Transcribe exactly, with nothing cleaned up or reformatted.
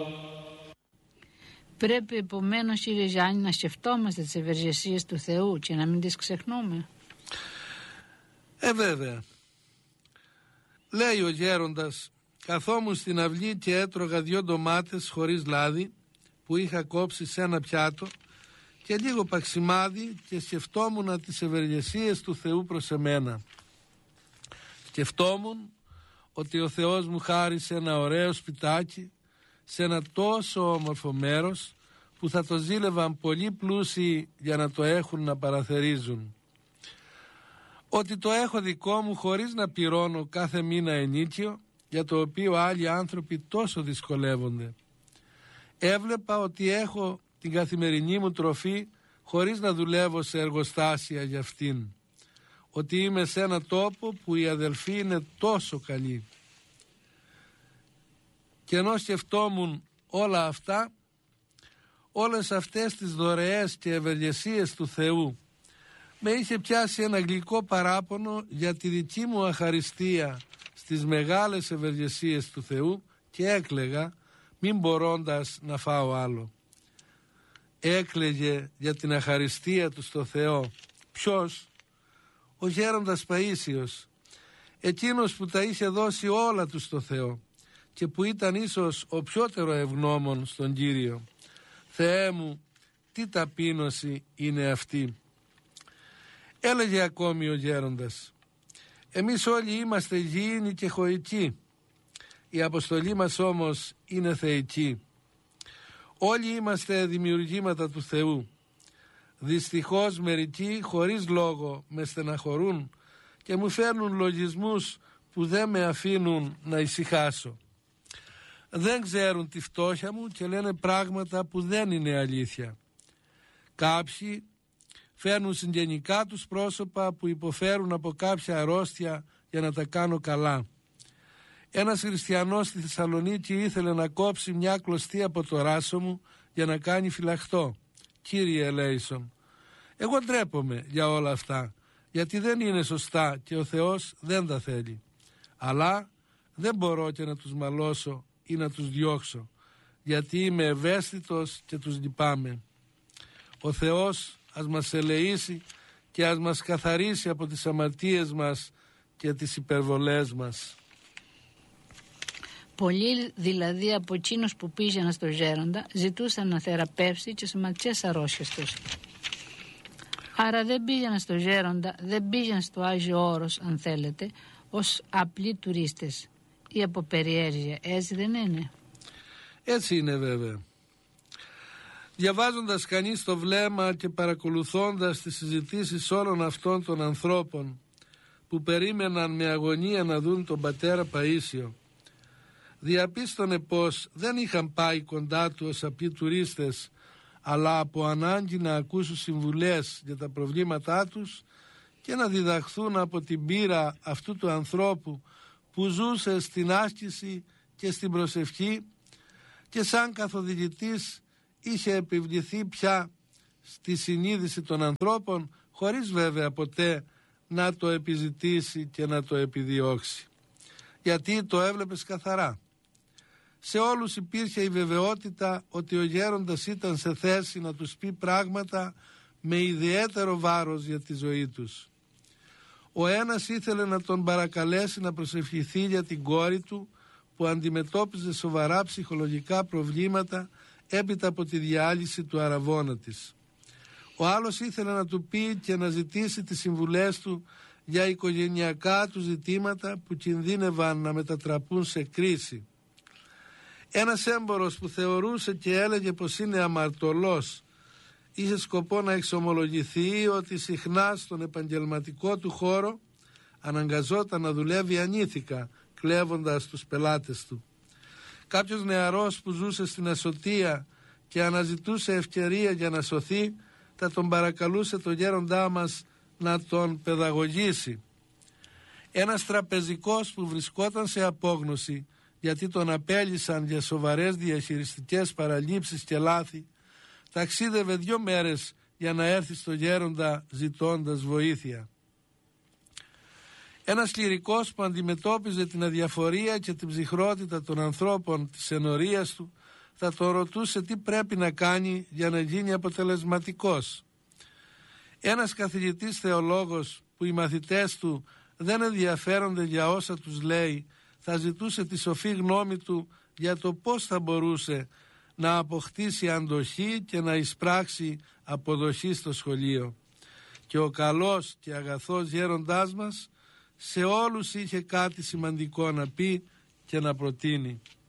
Πρέπει επομένως, κύριε Γιάννη, να σκεφτόμαστε τις ευεργεσίες του Θεού και να μην τις ξεχνούμε. Ε βέβαια. Λέει ο γέροντας, καθόμουν στην αυλή και έτρωγα δυο ντομάτες χωρίς λάδι που είχα κόψει σε ένα πιάτο και λίγο παξιμάδι και σκεφτόμουν τις ευεργεσίες του Θεού προς εμένα. Σκεφτόμουν ότι ο Θεός μου χάρισε ένα ωραίο σπιτάκι σε ένα τόσο όμορφο μέρος που θα το ζήλευαν πολλοί πλούσιοι για να το έχουν να παραθερίζουν. Ότι το έχω δικό μου χωρίς να πληρώνω κάθε μήνα ενίκιο, για το οποίο άλλοι άνθρωποι τόσο δυσκολεύονται. Έβλεπα ότι έχω την καθημερινή μου τροφή χωρίς να δουλεύω σε εργοστάσια για αυτήν. Ότι είμαι σε ένα τόπο που οι αδελφοί είναι τόσο καλοί. Και ενώ σκεφτόμουν όλα αυτά, όλες αυτές τις δωρεές και ευεργεσίες του Θεού, με είχε πιάσει ένα γλυκό παράπονο για τη δική μου αχαριστία στις μεγάλες ευεργεσίες του Θεού και έκλαιγα, μην μπορώντας να φάω άλλο. Έκλαιγε για την αχαριστία του στο Θεό. Ποιος? Ο γέροντας Παΐσιος, εκείνος που τα είχε δώσει όλα του στο Θεό και που ήταν ίσως ο πιότερο ευγνώμων στον Κύριο. Θεέ μου, τι ταπείνωση είναι αυτή. Έλεγε ακόμη ο γέροντας, εμείς όλοι είμαστε γήινοι και χωικοί, η αποστολή μας όμως είναι θεϊκή. Όλοι είμαστε δημιουργήματα του Θεού. Δυστυχώς μερικοί χωρίς λόγο με στεναχωρούν και μου φέρνουν λογισμούς που δεν με αφήνουν να ησυχάσω. Δεν ξέρουν τη φτώχεια μου και λένε πράγματα που δεν είναι αλήθεια. Κάποιοι φέρνουν συγγενικά τους πρόσωπα που υποφέρουν από κάποια αρρώστια για να τα κάνω καλά. Ένας χριστιανός στη Θεσσαλονίκη ήθελε να κόψει μια κλωστή από το ράσο μου για να κάνει φυλαχτό. Κύριε Ελέησον, εγώ ντρέπομαι για όλα αυτά, γιατί δεν είναι σωστά και ο Θεός δεν τα θέλει. Αλλά δεν μπορώ και να τους μαλώσω ή να τους διώξω, γιατί είμαι ευαίσθητος και τους λυπάμαι. Ο Θεός ας μας ελεήσει και ας μας καθαρίσει από τις αμαρτίες μας και τις υπερβολές μας. Πολλοί δηλαδή από εκείνους που πήγαιναν στο γέροντα ζητούσαν να θεραπεύσει και σωματικές αρρώστιες τους. Άρα δεν πήγαιναν στο γέροντα, δεν πήγαιναν στο Άγιο Όρος, αν θέλετε, ως απλοί τουρίστες ή από περιέργεια. Έτσι δεν είναι? Έτσι είναι βέβαια. Διαβάζοντας κανείς το βλέμμα και παρακολουθώντας τις συζητήσεις όλων αυτών των ανθρώπων που περίμεναν με αγωνία να δουν τον πατέρα Παΐσιο, διαπίστωνε πως δεν είχαν πάει κοντά του ως απλοί τουρίστες, αλλά από ανάγκη να ακούσουν συμβουλές για τα προβλήματά τους και να διδαχθούν από την πείρα αυτού του ανθρώπου που ζούσε στην άσκηση και στην προσευχή και σαν καθοδηγητής είχε επιβληθεί πια στη συνείδηση των ανθρώπων, χωρίς βέβαια ποτέ να το επιζητήσει και να το επιδιώξει, γιατί το έβλεπες καθαρά. Σε όλους υπήρχε η βεβαιότητα ότι ο γέροντας ήταν σε θέση να τους πει πράγματα με ιδιαίτερο βάρος για τη ζωή τους. Ο ένας ήθελε να τον παρακαλέσει να προσευχηθεί για την κόρη του που αντιμετώπιζε σοβαρά ψυχολογικά προβλήματα έπειτα από τη διάλυση του αραβώνα της. Ο άλλος ήθελε να του πει και να ζητήσει τις συμβουλές του για οικογενειακά του ζητήματα που κινδύνευαν να μετατραπούν σε κρίση. Ένας έμπορος που θεωρούσε και έλεγε πως είναι αμαρτωλός είχε σκοπό να εξομολογηθεί ότι συχνά στον επαγγελματικό του χώρο αναγκαζόταν να δουλεύει ανήθικα, κλέβοντας τους πελάτες του. Κάποιος νεαρός που ζούσε στην ασωτεία και αναζητούσε ευκαιρία για να σωθεί, θα τον παρακαλούσε το γέροντά μας να τον παιδαγωγήσει. Ένας τραπεζικός που βρισκόταν σε απόγνωση γιατί τον απέλυσαν για σοβαρές διαχειριστικές παραλήψεις και λάθη, ταξίδευε δυο μέρες για να έρθει στο γέροντα ζητώντας βοήθεια. Ένας κληρικός που αντιμετώπιζε την αδιαφορία και την ψυχρότητα των ανθρώπων της ενορίας του, θα τον ρωτούσε τι πρέπει να κάνει για να γίνει αποτελεσματικός. Ένας καθηγητής θεολόγος που οι μαθητές του δεν ενδιαφέρονται για όσα τους λέει, θα ζητούσε τη σοφή γνώμη του για το πώς θα μπορούσε να αποκτήσει αντοχή και να εισπράξει αποδοχή στο σχολείο. Και ο καλός και αγαθός γέροντάς μας σε όλους είχε κάτι σημαντικό να πει και να προτείνει.